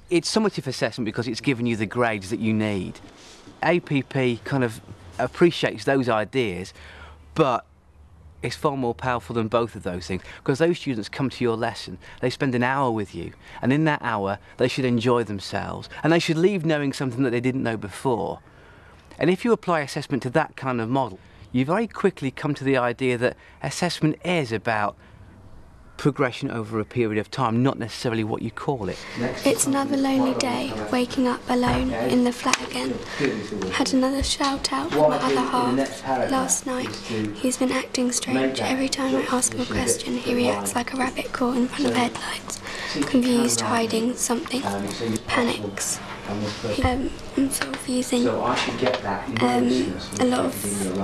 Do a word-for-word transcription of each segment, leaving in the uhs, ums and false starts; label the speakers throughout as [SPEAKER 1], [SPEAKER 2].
[SPEAKER 1] It's summative assessment because it's given you the grades that you need. A P P kind of appreciates those ideas, but it's far more powerful than both of those things, because those students come to your lesson, they spend an hour with you, and in that hour they should enjoy themselves, and they should leave knowing something that they didn't know before. And if you apply assessment to that kind of model, you very quickly come to the idea that assessment is about progression over a period of time, not necessarily what you call it.
[SPEAKER 2] It's another lonely day, waking up alone in the flat again. Had another shout out with my other half last night. He's been acting strange. Every time I ask him a question, he reacts like a rabbit caught in front of headlights. Confused, hiding something, panics. Um, I'm sort of using um, a lot of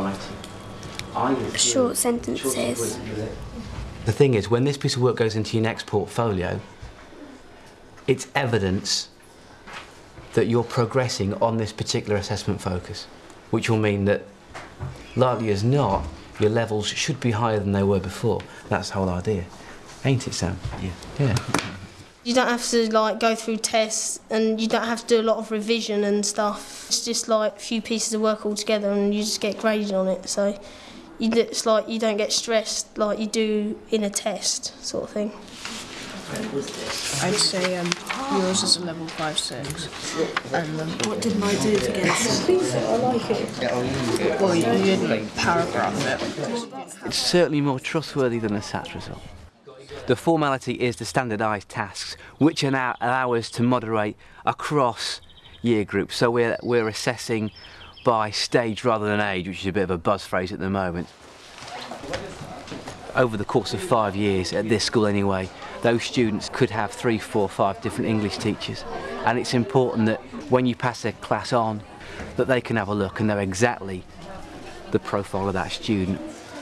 [SPEAKER 2] short sentences.
[SPEAKER 1] The thing is, when this piece of work goes into your next portfolio, it's evidence that you're progressing on this particular assessment focus, which will mean that, likely as not, your levels should be higher than they were before. That's the whole idea. Ain't it, Sam? Yeah. Yeah.
[SPEAKER 3] You don't have to like go through tests, and you don't have to do a lot of revision and stuff. It's just like a few pieces of work all together, and you just get graded on it. So you, it's like you don't get stressed like you do in a test, sort of thing.
[SPEAKER 4] I'd say um, yours is a level five six. And um,
[SPEAKER 5] what did my do to get it?
[SPEAKER 4] I like it. Well, you didn't like paragraph it.
[SPEAKER 1] It's certainly more trustworthy than a S A T result. The formality is the standardised tasks, which allow, allow us to moderate across year groups. So we're, we're assessing by stage rather than age, which is a bit of a buzz phrase at the moment. Over the course of five years, at this school anyway, those students could have three, four, five different English teachers. And it's important that when you pass their class on, that they can have a look and know exactly the profile of that student.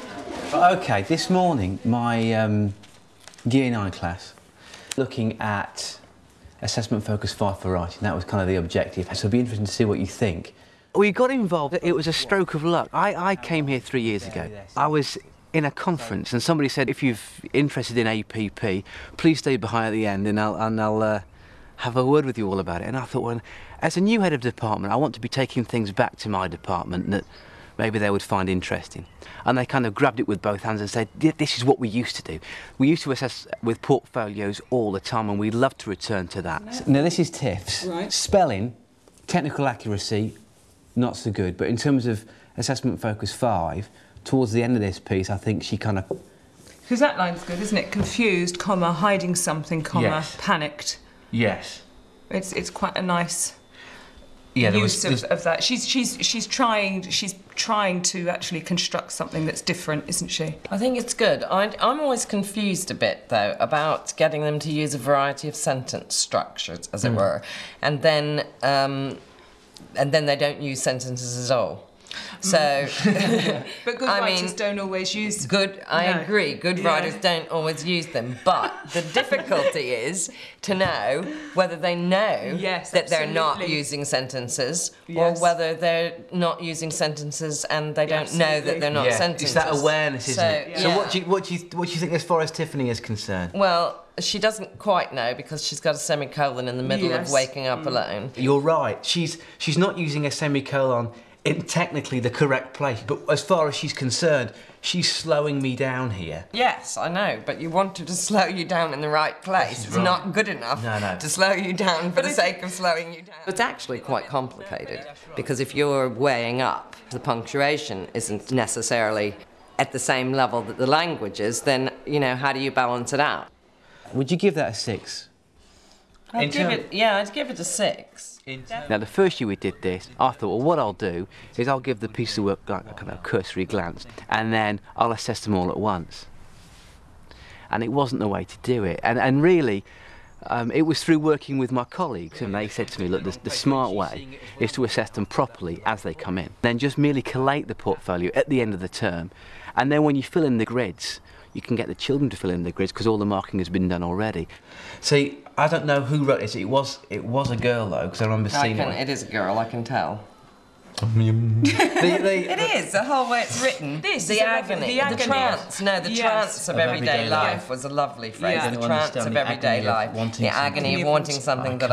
[SPEAKER 1] Okay, this morning, my um, Year nine class, looking at assessment focus five for writing. That was kind of the objective. So it'll be interesting to see what you think. We got involved. It was a stroke of luck. I, I came here three years ago. I was in a conference and somebody said, if you're interested in A P P, please stay behind at the end and I'll, and I'll uh, have a word with you all about it. And I thought, well, as a new head of department, I want to be taking things back to my department that maybe they would find interesting. And they kind of grabbed it with both hands and said, this is what we used to do. We used to assess with portfolios all the time, and we'd love to return to that. Now, this is TIFFs. Right. Spelling, technical accuracy, not so good. But in terms of assessment focus five, towards the end of this piece, I think she kind of...
[SPEAKER 5] Because that line's good, isn't it? Confused, comma, hiding something, comma, yes. Panicked.
[SPEAKER 1] Yes.
[SPEAKER 5] It's, it's quite a nice...
[SPEAKER 1] Yeah,
[SPEAKER 5] use
[SPEAKER 1] was,
[SPEAKER 5] of, of that. She's she's she's trying she's trying to actually construct something that's different, isn't she?
[SPEAKER 6] I think it's good. I, I'm always confused a bit though about getting them to use a variety of sentence structures, as mm. it were, and then um, and then they don't use sentences at all. So,
[SPEAKER 5] mm. but good
[SPEAKER 6] I
[SPEAKER 5] writers
[SPEAKER 6] mean,
[SPEAKER 5] don't always use.
[SPEAKER 6] Good, I
[SPEAKER 5] no.
[SPEAKER 6] agree. Good
[SPEAKER 5] yeah.
[SPEAKER 6] writers don't always use them, but the difficulty is to know whether they know
[SPEAKER 5] yes,
[SPEAKER 6] that
[SPEAKER 5] absolutely.
[SPEAKER 6] they're not using sentences,
[SPEAKER 5] yes.
[SPEAKER 6] or whether they're not using sentences and they don't
[SPEAKER 5] absolutely.
[SPEAKER 6] know that they're not
[SPEAKER 1] yeah.
[SPEAKER 6] sentences.
[SPEAKER 1] It's that awareness, isn't
[SPEAKER 6] so,
[SPEAKER 1] it?
[SPEAKER 6] Yeah.
[SPEAKER 1] So, what do you what do you what do you think as far as Tiffany is concerned?
[SPEAKER 6] Well, she doesn't quite know because she's got a semicolon in the middle
[SPEAKER 5] yes.
[SPEAKER 6] of waking up
[SPEAKER 5] mm.
[SPEAKER 6] alone.
[SPEAKER 1] You're right. She's she's not using a semicolon in technically the correct place, but as far as she's concerned, she's slowing me down here.
[SPEAKER 6] Yes, I know, but you want her to slow you down in the right place. It's
[SPEAKER 1] right.
[SPEAKER 6] not good enough
[SPEAKER 1] no, no.
[SPEAKER 6] to slow you down for the sake of slowing you down. It's actually quite complicated, because if you're weighing up, the punctuation isn't necessarily at the same level that the language is, then, you know, how do you balance it out?
[SPEAKER 1] Would you give that a six?
[SPEAKER 6] I'd give it, yeah, I'd give it a six.
[SPEAKER 1] Now, the first year we did this, I thought, well, what I'll do is I'll give the piece of work like a kind of cursory glance, and then I'll assess them all at once. And it wasn't the way to do it. And, and really, um, it was through working with my colleagues, and they said to me, look, the, the smart way is to assess them properly as they come in. Then just merely collate the portfolio at the end of the term, and then when you fill in the grids, you can get the children to fill in the grids because all the marking has been done already. See, I don't know who wrote this. It was it was a girl though, because I remember seeing
[SPEAKER 6] I can,
[SPEAKER 1] it.
[SPEAKER 6] It is a girl, I can tell.
[SPEAKER 1] the, the,
[SPEAKER 6] it is, the whole way it's written.
[SPEAKER 5] This
[SPEAKER 6] the
[SPEAKER 5] is
[SPEAKER 6] agony,
[SPEAKER 5] the agony.
[SPEAKER 6] the trance. No, the
[SPEAKER 5] yes.
[SPEAKER 6] trance of,
[SPEAKER 1] of
[SPEAKER 6] everyday,
[SPEAKER 1] everyday life.
[SPEAKER 6] life was a lovely phrase.
[SPEAKER 5] Yeah.
[SPEAKER 6] The trance of everyday life. The agony of wanting something that